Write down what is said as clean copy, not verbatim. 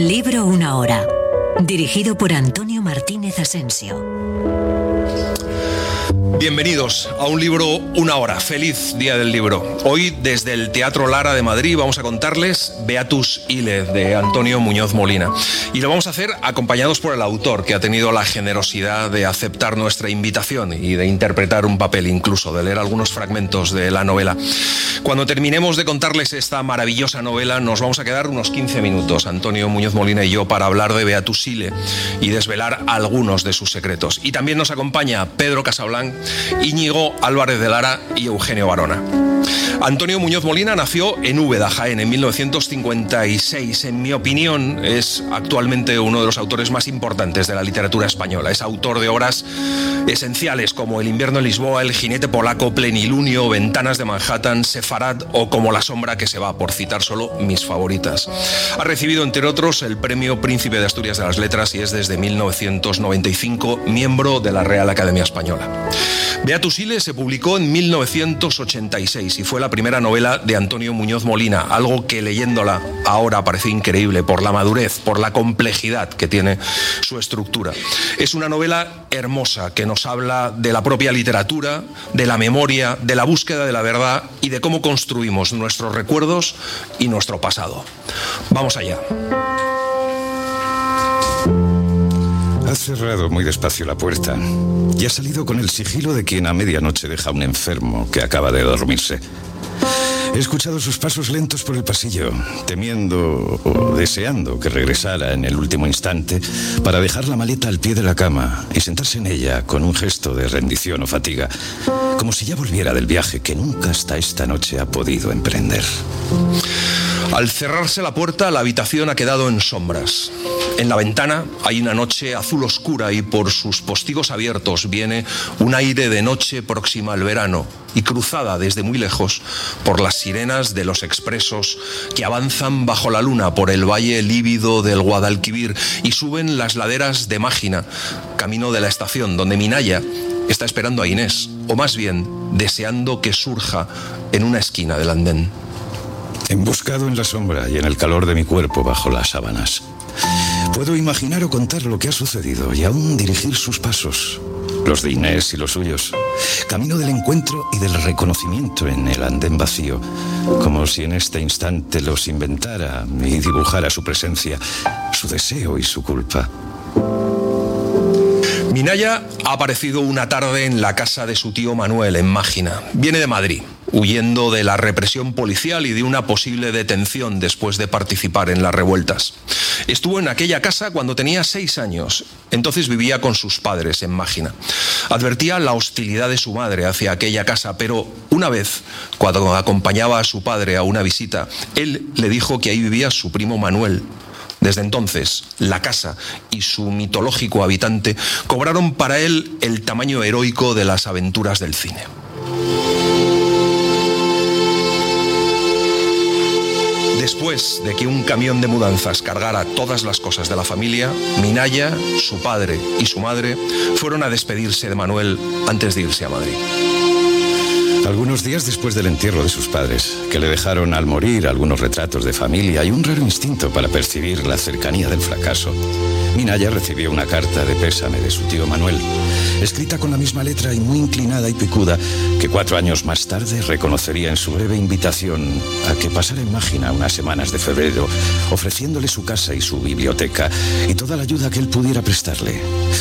Un libro, una hora. Dirigido por Antonio Martínez Asensio. Bienvenidos a Un libro, una hora. Feliz Día del Libro. Hoy, desde el Teatro Lara de Madrid, vamos a contarles Beatus Ile, de Antonio Muñoz Molina. Y lo vamos a hacer acompañados por el autor, que ha tenido la generosidad de aceptar nuestra invitación y de interpretar un papel, incluso de leer algunos fragmentos de la novela. Cuando terminemos de contarles esta maravillosa novela, nos vamos a quedar unos 15 minutos, Antonio Muñoz Molina y yo, para hablar de Beatus Ile y desvelar algunos de sus secretos. Y también nos acompaña Pedro Casablanc, Íñigo Álvarez de Lara y Eugenio Barona. Antonio Muñoz Molina nació en Úbeda, Jaén, en 1956. En mi opinión, es actualmente uno de los autores más importantes de la literatura española. Es autor de obras esenciales como El invierno en Lisboa, El jinete polaco, Plenilunio, Ventanas de Manhattan, Sefarad o Como la sombra que se va, por citar solo mis favoritas. Ha recibido, entre otros, el premio Príncipe de Asturias de las Letras y es desde 1995 miembro de la Real Academia Española. Beatus Ile se publicó en 1986 y fue la primera novela de Antonio Muñoz Molina, algo que leyéndola ahora parece increíble por la madurez, por la complejidad que tiene su estructura. Es una novela hermosa que nos habla de la propia literatura, de la memoria, de la búsqueda de la verdad y de cómo construimos nuestros recuerdos y nuestro pasado. Vamos allá. Ha cerrado muy despacio la puerta y ha salido con el sigilo de quien a medianoche deja a un enfermo que acaba de dormirse. He escuchado sus pasos lentos por el pasillo, temiendo o deseando que regresara en el último instante para dejar la maleta al pie de la cama y sentarse en ella con un gesto de rendición o fatiga, como si ya volviera del viaje que nunca hasta esta noche ha podido emprender. Al cerrarse la puerta, la habitación ha quedado en sombras. En la ventana hay una noche azul oscura y por sus postigos abiertos viene un aire de noche próxima al verano y cruzada desde muy lejos por las sirenas de los expresos que avanzan bajo la luna por el valle lívido del Guadalquivir y suben las laderas de Mágina, camino de la estación donde Minaya está esperando a Inés, o más bien deseando que surja en una esquina del andén. Emboscado en la sombra y en el calor de mi cuerpo bajo las sábanas, puedo imaginar o contar lo que ha sucedido y aún dirigir sus pasos, los de Inés y los suyos, camino del encuentro y del reconocimiento en el andén vacío, como si en este instante los inventara y dibujara su presencia, su deseo y su culpa. Minaya ha aparecido una tarde en la casa de su tío Manuel, en Mágina. Viene de Madrid, huyendo de la represión policial y de una posible detención después de participar en las revueltas. Estuvo en aquella casa cuando tenía 6 años. Entonces vivía con sus padres en Mágina. Advertía la hostilidad de su madre hacia aquella casa, pero una vez, cuando acompañaba a su padre a una visita, él le dijo que ahí vivía su primo Manuel. Desde entonces, la casa y su mitológico habitante cobraron para él el tamaño heroico de las aventuras del cine. Después de que un camión de mudanzas cargara todas las cosas de la familia, Minaya, su padre y su madre fueron a despedirse de Manuel antes de irse a Madrid. Algunos días después del entierro de sus padres, que le dejaron al morir algunos retratos de familia y un raro instinto para percibir la cercanía del fracaso, Minaya recibió una carta de pésame de su tío Manuel, escrita con la misma letra y muy inclinada y picuda, que 4 años más tarde reconocería en su breve invitación a que pasara en Mágina unas semanas de febrero, ofreciéndole su casa y su biblioteca y toda la ayuda que él pudiera prestarle.